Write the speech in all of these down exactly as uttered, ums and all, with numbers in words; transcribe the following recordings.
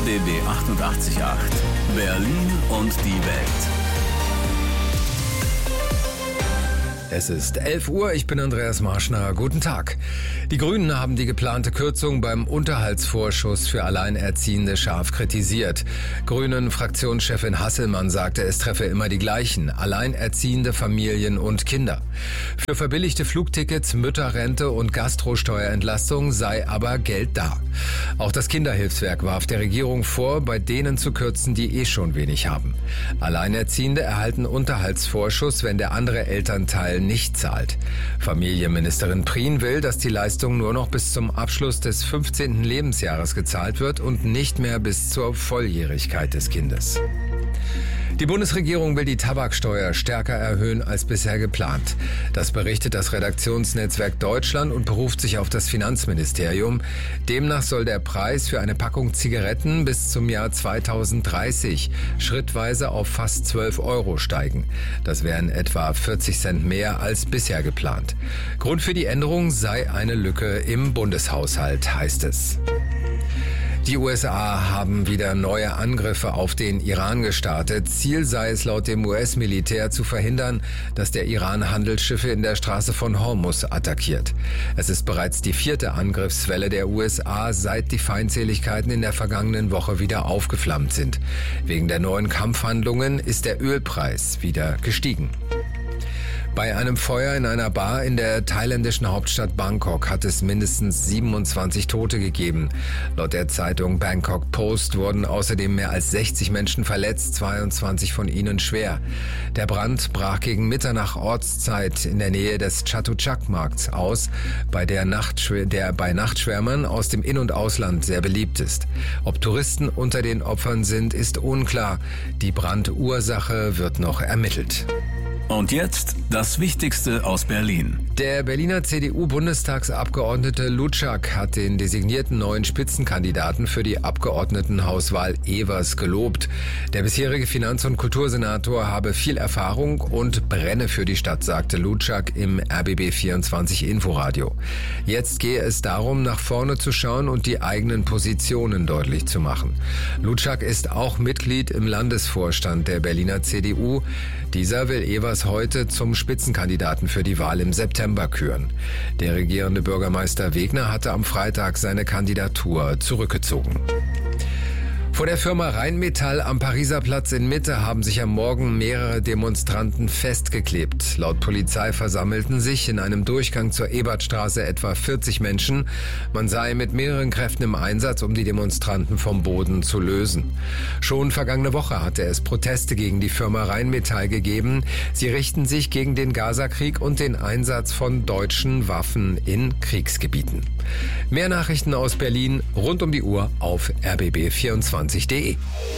B B achtundachtzig Komma acht. Berlin und die Welt. Es ist elf Uhr, ich bin Andreas Marschner. Guten Tag. Die Grünen haben die geplante Kürzung beim Unterhaltsvorschuss für Alleinerziehende scharf kritisiert. Grünen-Fraktionschefin Hasselmann sagte, es treffe immer die gleichen, alleinerziehende Familien und Kinder. Für verbilligte Flugtickets, Mütterrente und Gastrosteuerentlastung sei aber Geld da. Auch das Kinderhilfswerk warf der Regierung vor, bei denen zu kürzen, die eh schon wenig haben. Alleinerziehende erhalten Unterhaltsvorschuss, wenn der andere Elternteil nicht zahlt. Familienministerin Prien will, dass die Leistung nur noch bis zum Abschluss des fünfzehnten Lebensjahres gezahlt wird und nicht mehr bis zur Volljährigkeit des Kindes. Die Bundesregierung will die Tabaksteuer stärker erhöhen als bisher geplant. Das berichtet das Redaktionsnetzwerk Deutschland und beruft sich auf das Finanzministerium. Demnach soll der Preis für eine Packung Zigaretten bis zum Jahr zweitausenddreißig schrittweise auf fast zwölf Euro steigen. Das wären etwa vierzig Cent mehr als bisher geplant. Grund für die Änderung sei eine Lücke im Bundeshaushalt, heißt es. Die U S A haben wieder neue Angriffe auf den Iran gestartet. Ziel sei es laut dem U S-Militär zu verhindern, dass der Iran Handelsschiffe in der Straße von Hormuz attackiert. Es ist bereits die vierte Angriffswelle der U S A, seit die Feindseligkeiten in der vergangenen Woche wieder aufgeflammt sind. Wegen der neuen Kampfhandlungen ist der Ölpreis wieder gestiegen. Bei einem Feuer in einer Bar in der thailändischen Hauptstadt Bangkok hat es mindestens siebenundzwanzig Tote gegeben. Laut der Zeitung Bangkok Post wurden außerdem mehr als sechzig Menschen verletzt, zweiundzwanzig von ihnen schwer. Der Brand brach gegen Mitternacht Ortszeit in der Nähe des Chatuchak-Markts aus, bei der, Nachtschw- der bei Nachtschwärmern aus dem In- und Ausland sehr beliebt ist. Ob Touristen unter den Opfern sind, ist unklar. Die Brandursache wird noch ermittelt. Und jetzt das Wichtigste aus Berlin. Der Berliner C D U-Bundestagsabgeordnete Luczak hat den designierten neuen Spitzenkandidaten für die Abgeordnetenhauswahl Evers gelobt. Der bisherige Finanz- und Kultursenator habe viel Erfahrung und brenne für die Stadt, sagte Luczak im R B B vierundzwanzig Inforadio. Jetzt gehe es darum, nach vorne zu schauen und die eigenen Positionen deutlich zu machen. Luczak ist auch Mitglied im Landesvorstand der Berliner C D U. Dieser will Evers heute zum Spitzenkandidaten für die Wahl im September küren. Der regierende Bürgermeister Wegner hatte am Freitag seine Kandidatur zurückgezogen. Vor der Firma Rheinmetall am Pariser Platz in Mitte haben sich am Morgen mehrere Demonstranten festgeklebt. Laut Polizei versammelten sich in einem Durchgang zur Ebertstraße etwa vierzig Menschen. Man sei mit mehreren Kräften im Einsatz, um die Demonstranten vom Boden zu lösen. Schon vergangene Woche hatte es Proteste gegen die Firma Rheinmetall gegeben. Sie richten sich gegen den Gaza-Krieg und den Einsatz von deutschen Waffen in Kriegsgebieten. Mehr Nachrichten aus Berlin rund um die Uhr auf R B B vierundzwanzig punkt de.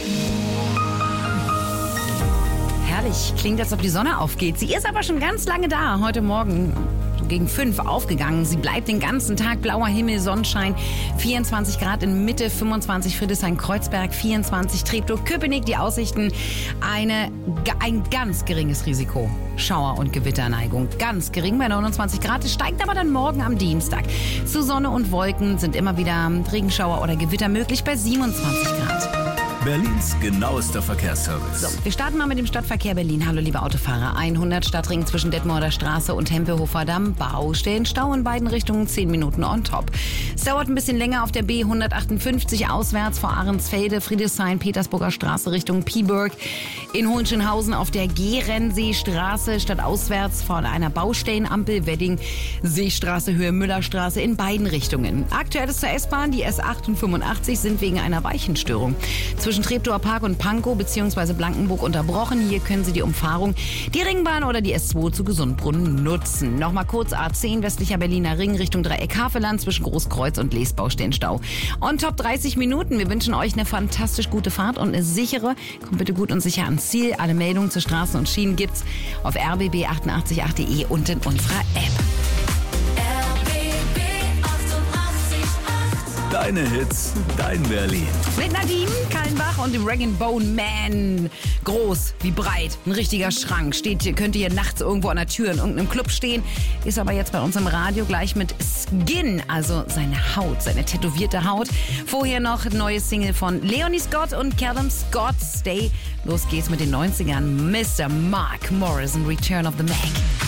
Herrlich, klingt, als ob die Sonne aufgeht. Sie ist aber schon ganz lange da. Heute Morgen so gegen fünf aufgegangen. Sie bleibt den ganzen Tag. Blauer Himmel, Sonnenschein. vierundzwanzig Grad in Mitte, fünfundzwanzig Friedrichshain-Kreuzberg, vierundzwanzig Treptow-Köpenick. Die Aussichten, eine, ein ganz geringes Risiko. Schauer- und Gewitterneigung. Ganz gering bei neunundzwanzig Grad. Es steigt aber dann morgen am Dienstag. Zu Sonne und Wolken sind immer wieder Regenschauer oder Gewitter möglich bei siebenundzwanzig Grad. Berlins genauester Verkehrsservice. So, wir starten mal mit dem Stadtverkehr Berlin. Hallo liebe Autofahrer. hundert Stadtring zwischen Detmolder Straße und Tempelhofer Damm. Baustellen, Stau in beiden Richtungen, zehn Minuten on top. Es dauert ein bisschen länger auf der B hundertachtundfünfzig auswärts vor Ahrensfelde, Friedrichshain, Petersburger Straße Richtung Pieburg. In Hohenschönhausen auf der Gerensseestraße statt auswärts vor einer Baustellenampel, Wedding, Seestraße, Höhe Müllerstraße in beiden Richtungen. Aktuelles zur S-Bahn, die S acht und fünfundachtzig sind wegen einer Weichenstörung zwischen Treptower Park und Pankow bzw. Blankenburg unterbrochen. Hier können Sie die Umfahrung, die Ringbahn oder die S zwei zu Gesundbrunnen nutzen. Nochmal kurz A zehn, westlicher Berliner Ring Richtung Dreieck Havelland zwischen Großkreuz und Leesbaustellenstau. On top dreißig Minuten. Wir wünschen euch eine fantastisch gute Fahrt und eine sichere. Kommt bitte gut und sicher ans Ziel. Alle Meldungen zu Straßen und Schienen gibt's auf r b b achtundachtzig punkt acht punkt de und in unserer App. Das Deine Hits, dein Berlin. Mit Nadine Kallenbach und dem Rag and Bone Man. Groß wie breit, ein richtiger Schrank. Steht, könnte hier nachts irgendwo an der Tür in irgendeinem Club stehen. Ist aber jetzt bei uns im Radio gleich mit Skin, also seine Haut, seine tätowierte Haut. Vorher noch neue Single von Leonie Scott und Callum Scott, Stay. Los geht's mit den neunzigern. Mister Mark Morrison, Return of the Mac.